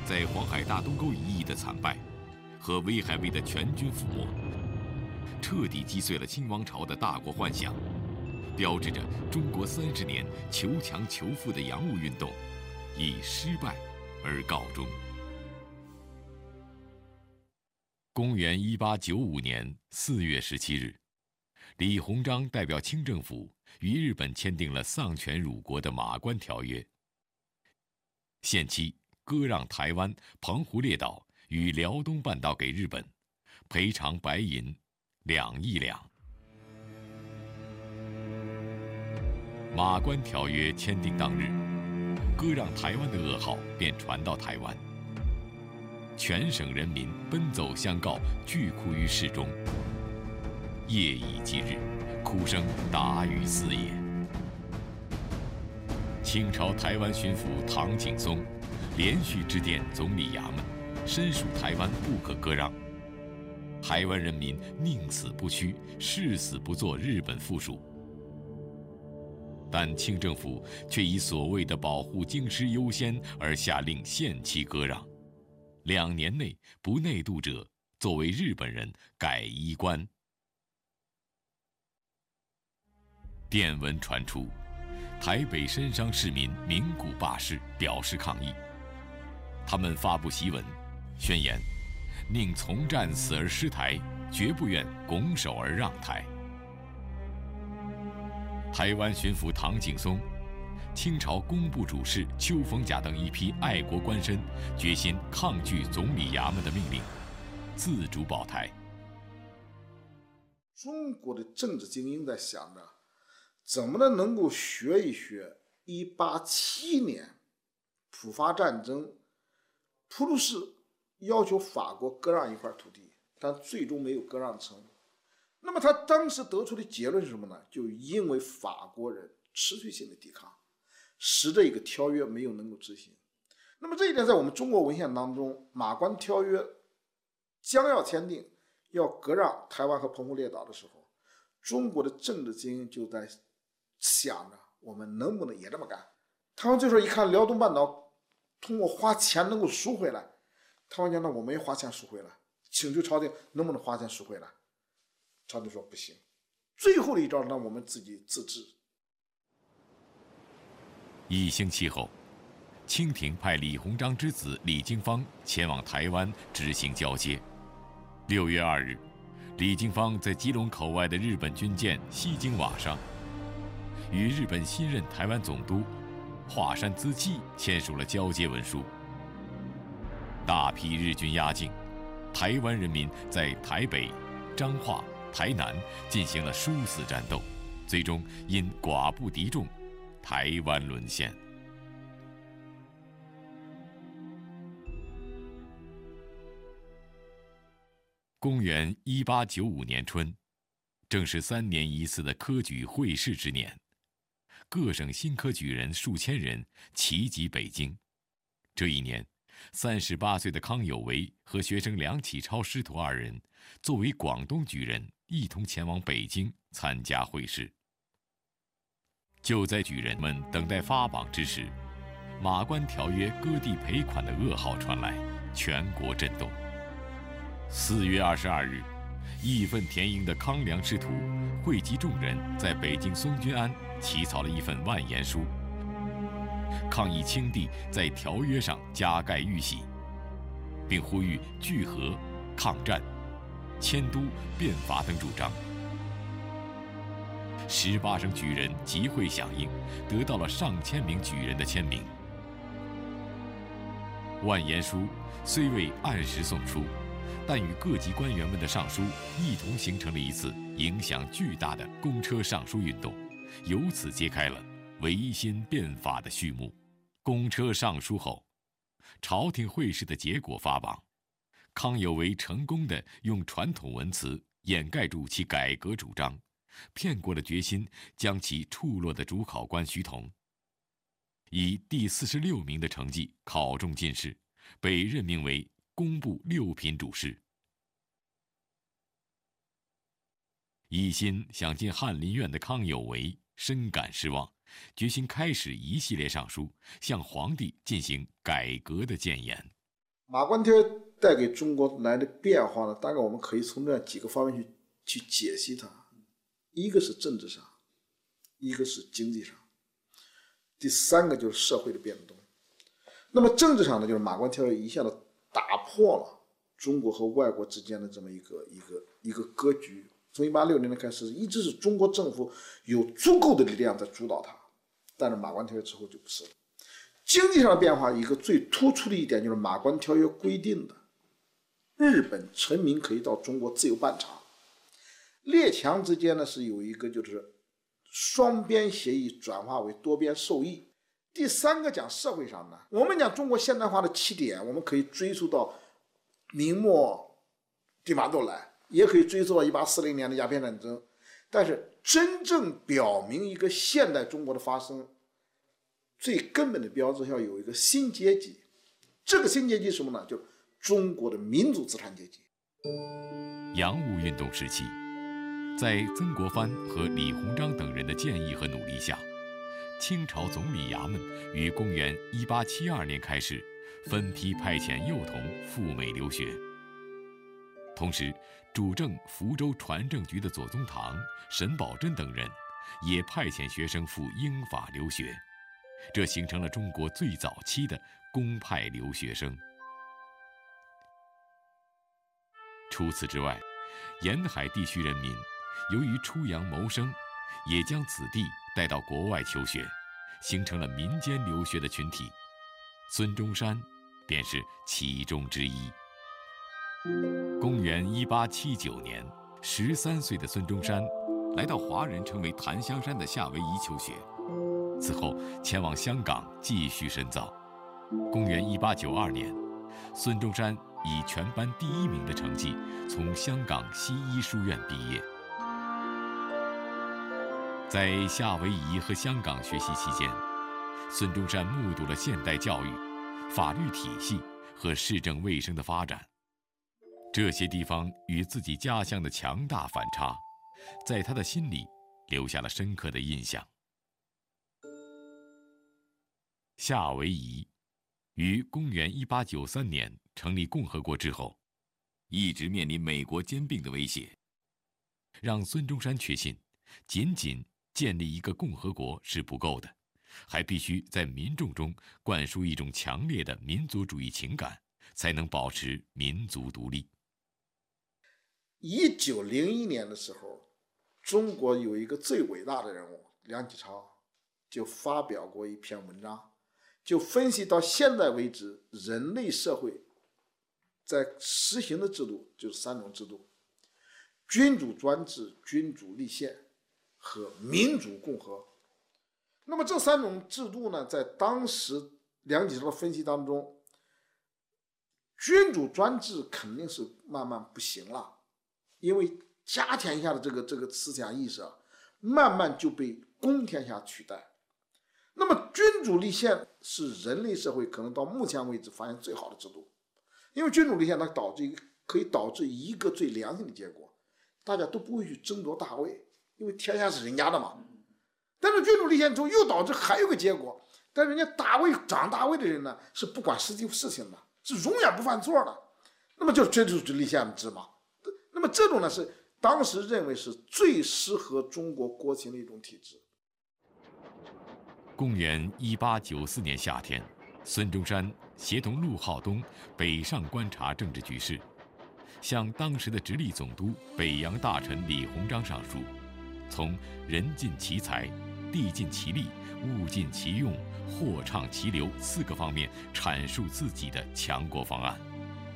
在黄海大东沟一役的惨败，和威海卫的全军覆没，彻底击碎了清王朝的大国幻想，标志着中国30年求强求富的洋务运动以失败而告终。公元1895年4月17日，李鸿章代表清政府与日本签订了丧权辱国的马关条约，限期割让台湾、澎湖列岛与辽东半岛给日本，赔偿白银2亿两。马关条约签订当日，割让台湾的噩耗便传到台湾，全省人民奔走相告，聚哭于市中。夜以继日，哭声达于四野。清朝台湾巡抚唐景崧连续致电总理衙门，申述台湾不可割让，台湾人民宁死不屈，誓死不做日本附属。但清政府却以所谓的保护京师优先而下令限期割让，2年内不内渡者，作为日本人改衣冠。电文传出，台北深商市民鸣鼓罢市，表示抗议。他们发布檄文，宣言宁从战死而失台，绝不愿拱手而让台。台湾巡抚唐景崧、清朝工部主事邱逢甲等一批爱国官绅决心抗拒总理衙门的命令，自主保台。 中国的政治精英在想着，怎么能够学一学1871年普法战争，普鲁士要求法国割让一块土地，但最终没有割让成。那么他当时得出的结论是什么呢？就因为法国人持续性的抵抗，使这个条约没有能够执行。那么这一点在我们中国文献当中，马关条约将要签订，要割让台湾和澎湖列岛的时候，中国的政治精英就在想着，我们能不能也这么干？台湾这时候一看辽东半岛通过花钱能够赎回来，台湾讲那我们也花钱赎回来，请求朝廷能不能花钱赎回来？朝廷说不行，最后的一招让我们自己自治。 1星期后，清廷派李鸿章之子李经方前往台湾执行交接。6月2日，李经方在基隆口外的日本军舰西京瓦上，与日本新任台湾总督华山资纪签署了交接文书。大批日军压境，台湾人民在台北、彰化、台南进行了殊死战斗，最终因寡不敌众，台湾沦陷。公元1895年春，正是3年一次的科举会试之年，各省新科举人数千人齐集北京。这一年，38岁的康有为和学生梁启超师徒2人，作为广东举人，一同前往北京参加会试。就在举人们等待发榜之时，马关条约割地赔款的噩耗传来，全国震动。4月22日，义愤填膺的康梁师徒汇集众人，在北京松君庵起草了一份万言书，抗议清帝在条约上加盖玉玺，并呼吁聚和、抗战、迁都、变法等主张。18省举人集会响应，得到了上千名举人的签名。万言书虽未按时送出，但与各级官员们的上书一同形成了一次影响巨大的公车上书运动，由此揭开了维新变法的序幕。公车上书后，朝廷会试的结果发榜，康有为成功地用传统文辞掩盖住其改革主张，骗过了决心将其处落的主考官徐桐，以第46名的成绩考中进士，被任命为工部6品主事。一心想进翰林院的康有为深感失望，决心开始一系列上书，向皇帝进行改革的谏言。 马关条约带给中国来的变化呢，大概我们可以从这样几个方面去解析它。一个是政治上，一个是经济上，第三个就是社会的变动。那么政治上呢，就是马关条约一下子打破了中国和外国之间的这么一个格局。从1860年开始，一直是中国政府有足够的力量在主导它，但是马关条约之后就不是了。经济上的变化，一个最突出的一点就是马关条约规定的，日本臣民可以到中国自由办厂，列强之间呢是有一个就是双边协议转化为多边受益。第三个讲社会上呢，我们讲中国现代化的起点，我们可以追溯到明末利玛窦来，也可以追溯到1840年的鸦片战争。但是真正表明一个现代中国的发生，最根本的标志要有一个新阶级。这个新阶级是什么呢？就是中国的民主资产阶级。 洋务运动时期，在曾国藩和李鸿章等人的建议和努力下，清朝总理衙门于公元1872年开始分批派遣幼童赴美留学。同时，主政福州船政局的左宗棠、沈葆桢等人也派遣学生赴英法留学，这形成了中国最早期的公派留学生。除此之外，沿海地区人民由于出洋谋生，也将子弟带到国外求学，形成了民间留学的群体。孙中山便是其中之一。公元1879年，13岁的孙中山来到华人称为檀香山的夏威夷求学，此后前往香港继续深造。公元1892年，孙中山以全班第1名的成绩从香港西医书院毕业。在夏威夷和香港学习期间，孙中山目睹了现代教育、法律体系和市政卫生的发展。这些地方与自己家乡的强大反差，在他的心里留下了深刻的印象。夏威夷于公元1893年成立共和国之后，一直面临美国兼并的威胁，让孙中山确信，仅仅建立一个共和国是不够的，还必须在民众中灌输一种强烈的民族主义情感，才能保持民族独立。 1901年的时候，中国有一个最伟大的人物梁启超，就发表过一篇文章，就分析到现在为止，人类社会在实行的制度就是3种制度：君主专制、君主立宪和民主共和。那么这3种制度呢，在当时梁启超的分析当中，君主专制肯定是慢慢不行了，因为家天下的这个思想意识慢慢就被公天下取代。那么君主立宪是人类社会可能到目前为止发现最好的制度，因为君主立宪它可以导致一个最良性的结果，大家都不会去争夺大位，因为天下是人家的嘛。但是君主立宪之后又导致还有个结果，但人家掌大位的人呢，是不管实际事情的，是永远不犯错的，那么就是君主立宪制嘛。那么这种呢，是当时认为是最适合中国国情的一种体制。 公元1894年夏天，孙中山协同陆浩东北上观察政治局势，向当时的直隶总督北洋大臣李鸿章上书，从人尽其才、地尽其力、物尽其用、货畅其流4个方面阐述自己的强国方案。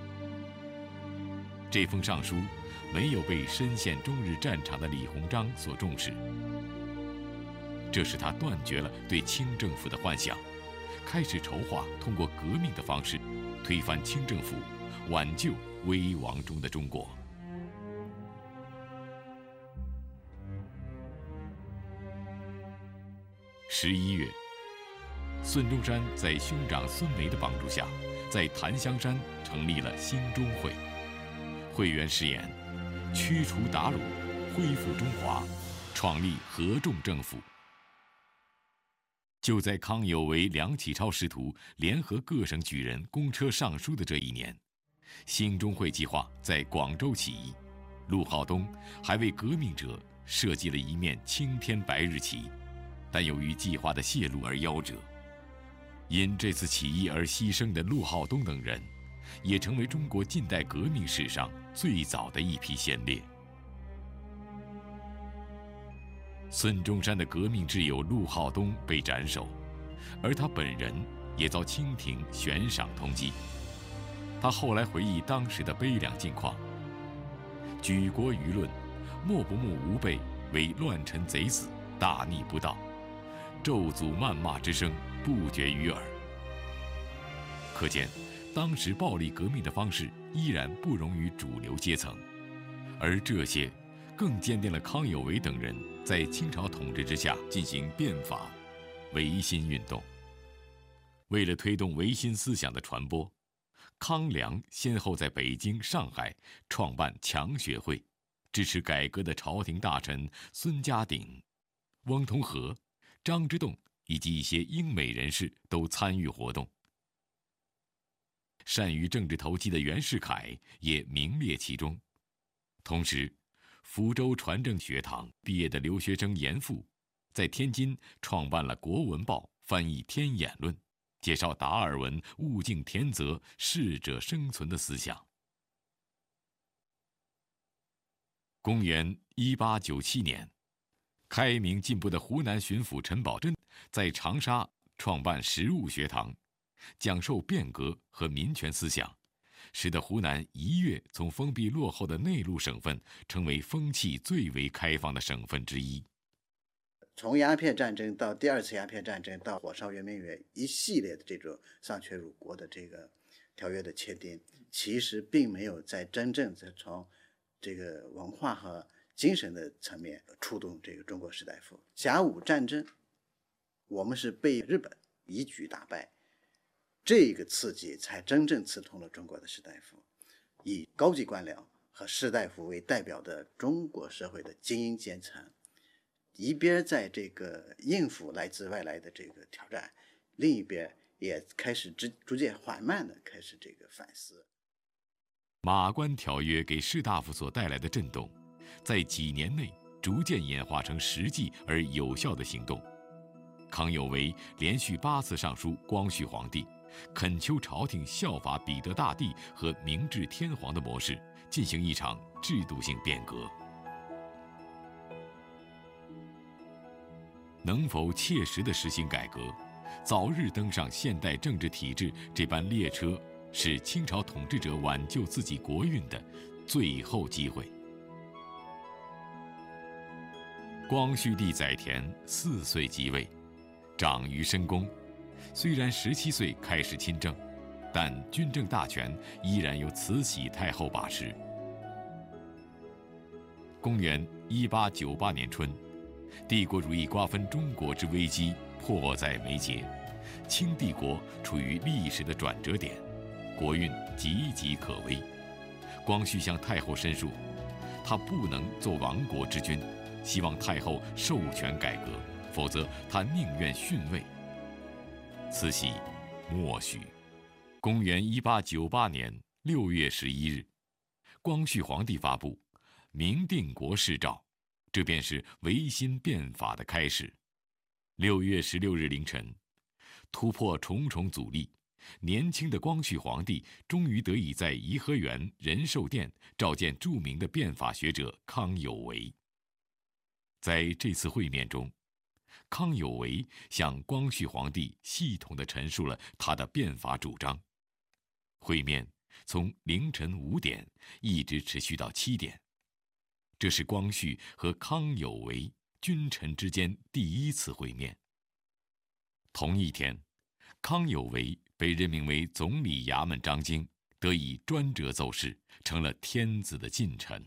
这封上书没有被深陷中日战场的李鸿章所重视，这使他断绝了对清政府的幻想，开始筹划通过革命的方式推翻清政府，挽救危亡中的中国。11月，孙中山在兄长孙眉的帮助下，在檀香山成立了兴中会，会员誓言驱除鞑虏，恢复中华，创立合众政府。 就在康有为、梁启超师徒联合各省举人公车上书的这一年，兴中会计划在广州起义，陆浩东还为革命者设计了一面青天白日旗，但由于计划的泄露而夭折。因这次起义而牺牲的陆浩东等人，也成为中国近代革命史上最早的一批先烈。孙中山的革命挚友陆浩东被斩首，而他本人也遭清廷悬赏通缉。他后来回忆当时的悲凉境况：举国舆论，莫不目吾辈为乱臣贼子，大逆不道，咒诅谩骂之声不绝于耳。可见，当时暴力革命的方式依然不容于主流阶层，而这些更坚定了康有为等人在清朝统治之下进行变法、维新运动。为了推动维新思想的传播，康梁先后在北京、上海创办强学会，支持改革的朝廷大臣孙家鼎、翁同龢、张之洞以及一些英美人士都参与活动。善于政治投机的袁世凯也名列其中。同时，福州传政学堂毕业的留学生严复，在天津创办了《国文报》，翻译《天演论》，介绍达尔文物竞天择、适者生存的思想。公元1897年，开明进步的湖南巡抚陈宝箴在长沙创办实务学堂，讲授变革和民权思想，使得湖南一跃从封闭落后的内陆省份成为风气最为开放的省份之一。 从鸦片战争到第二次鸦片战争到火烧圆明园一系列的这种丧权辱国的这个条约的签订，其实并没有在真正从这个文化和精神的层面触动这个中国士大夫。甲午战争，我们是被日本一举打败，这个刺激才真正刺痛了中国的士大夫。以高级官僚和士大夫为代表的中国社会的精英阶层，一边在这个应付来自外来的这个挑战，另一边也开始逐渐缓慢的开始这个反思。 马关条约给士大夫所带来的震动，在几年内逐渐演化成实际而有效的行动。康有为连续8次上书光绪皇帝，恳求朝廷效法彼得大帝和明治天皇的模式，进行一场制度性变革。能否切实地实行改革，早日登上现代政治体制这班列车，是清朝统治者挽救自己国运的最后机会。光绪帝载湉4岁即位，长于深宫，虽然17岁开始亲政，但军政大权依然由慈禧太后把持。公元1898年春，帝国主义瓜分中国之危机迫在眉睫，清帝国处于历史的转折点，国运岌岌可危。光绪向太后申诉，他不能做亡国之君，希望太后授权改革，否则他宁愿逊位。慈禧默许。公元1898年6月11日，光绪皇帝发布明定国誓诏，这便是维新变法的开始。6月16日凌晨，突破重重阻力，年轻的光绪皇帝终于得以在颐和园仁寿殿召见著名的变法学者康有为。在这次会面中，康有为向光绪皇帝系统地陈述了他的变法主张。会面从凌晨5点一直持续到7点，这是光绪和康有为君臣之间第一次会面。同一天，康有为被任命为总理衙门张京，得以专折奏事，成了天子的近臣。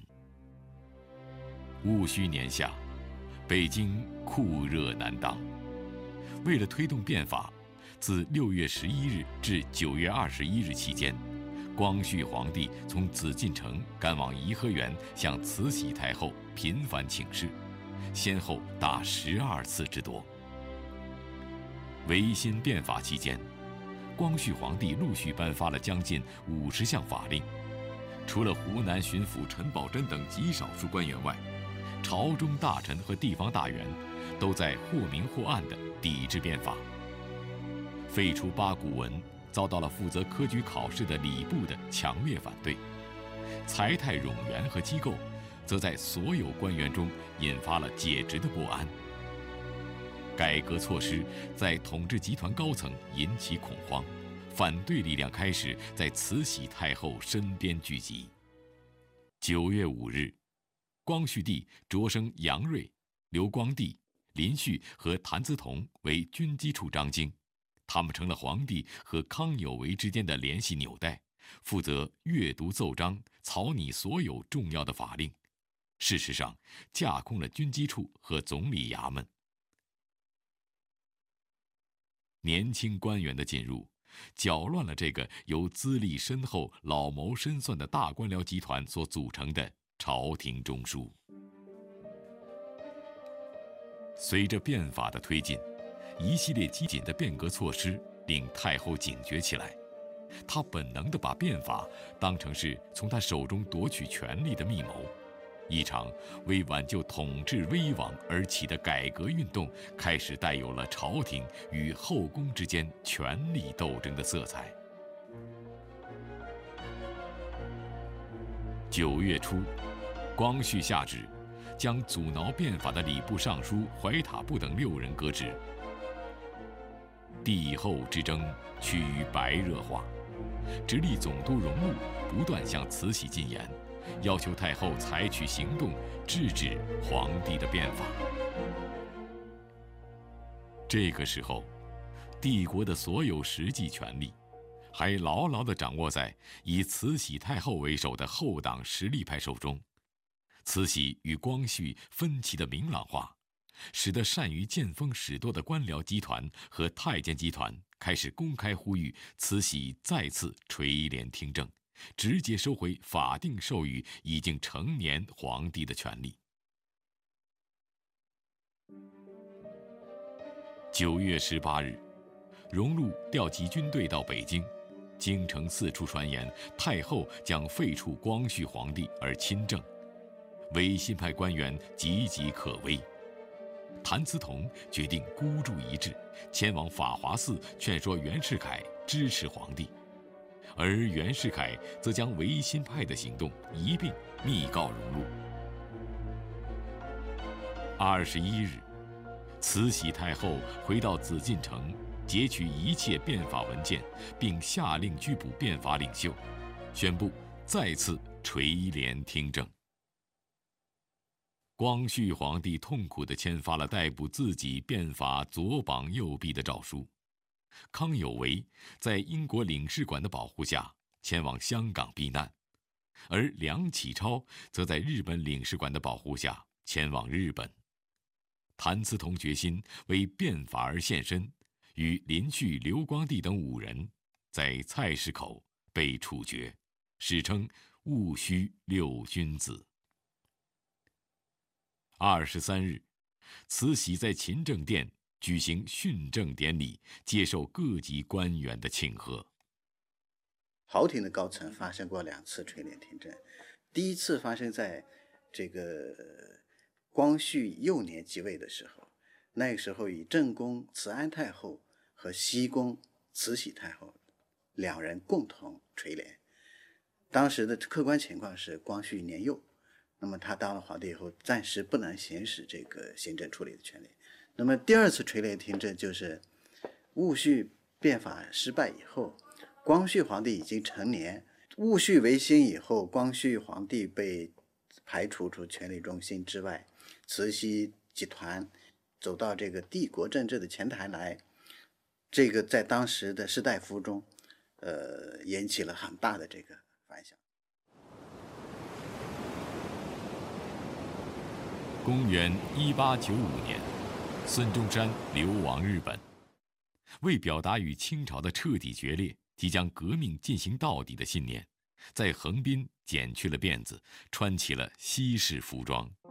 戊戌年夏，北京酷热难当。为了推动变法，自6月11日至9月21日期间，光绪皇帝从紫禁城赶往颐和园，向慈禧太后频繁请示，先后达12次之多。 维新变法期间，光绪皇帝陆续颁发了将近50项法令，除了湖南巡抚陈宝箴等极少数官员外，朝中大臣和地方大员都在或明或暗地抵制变法。废除八股文遭到了负责科举考试的礼部的强烈反对，财泰冗员和机构则在所有官员中引发了解职的不安。改革措施在统治集团高层引起恐慌，反对力量开始在慈禧太后身边聚集。9月5日，光绪帝擢升杨锐、刘光第、林旭和谭嗣同为军机处张京，他们成了皇帝和康有为之间的联系纽带，负责阅读奏章、草拟所有重要的法令。事实上，架空了军机处和总理衙门。年轻官员的进入，搅乱了这个由资历深厚、老谋深算的大官僚集团所组成的朝廷中枢。随着变法的推进，一系列激进的变革措施令太后警觉起来，她本能地把变法当成是从她手中夺取权力的密谋。一场为挽救统治危亡而起的改革运动开始带有了朝廷与后宫之间权力斗争的色彩。9月初，光绪下旨，将阻挠变法的礼部尚书怀塔布等6人革职。帝后之争趋于白热化，直隶总督荣禄不断向慈禧进言，要求太后采取行动制止皇帝的变法。这个时候，帝国的所有实际权力还牢牢地掌握在以慈禧太后为首的后党实力派手中。慈禧与光绪分歧的明朗化，使得善于见风使舵的官僚集团和太监集团开始公开呼吁慈禧再次垂帘听政，直接收回法定授予已经成年皇帝的权利。9月18日，荣禄调集军队到北京，京城四处传言太后将废黜光绪皇帝而亲政，维新派官员岌岌可危。谭嗣同决定孤注一掷，前往法华寺劝说袁世凯支持皇帝，而袁世凯则将维新派的行动一并密告荣禄。21日，慈禧太后回到紫禁城，截取一切变法文件，并下令拘捕变法领袖，宣布再次垂帘听政。光绪皇帝痛苦地签发了逮捕自己变法左膀右臂的诏书。康有为在英国领事馆的保护下前往香港避难，而梁启超则在日本领事馆的保护下前往日本。谭嗣同决心为变法而献身，与林旭、刘光第等5人在菜市口被处决，史称戊戌6君子。23日，慈禧在勤政殿举行训政典礼，接受各级官员的庆贺。 朝廷的高层发生过2次垂帘听政，第一次发生在这个光绪幼年即位的时候，那个时候以正宫慈安太后和西宫慈禧太后2人共同垂帘。当时的客观情况是光绪年幼，那么他当了皇帝以后，暂时不能行使这个行政处理的权利。那么第2次垂帘听政就是戊戌变法失败以后，光绪皇帝已经成年，戊戌维新以后，光绪皇帝被排除出权力中心之外，慈禧集团走到这个帝国政治的前台来，这个在当时的士大夫中，引起了很大的这个反响。 公元1895年，孙中山流亡日本。为表达与清朝的彻底决裂、即将革命进行到底的信念，在横滨剪去了辫子，穿起了西式服装。